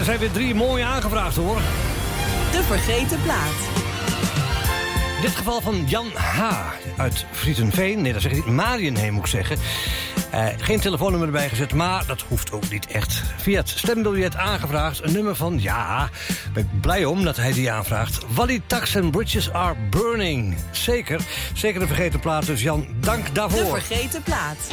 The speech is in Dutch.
er zijn weer 3 mooie aangevraagd, hoor. De vergeten plaat. In dit geval van Jan H. uit Friesenveen. Nee, dat zeg ik niet. Marienheem moet ik zeggen. Geen telefoonnummer erbij gezet, maar dat hoeft ook niet echt. Via het stembiljet aangevraagd. Een nummer van, ja, ben ik blij om dat hij die aanvraagt. Wally Tax and Bridges Are Burning. Zeker een vergeten plaat, dus Jan, dank daarvoor. De vergeten plaat.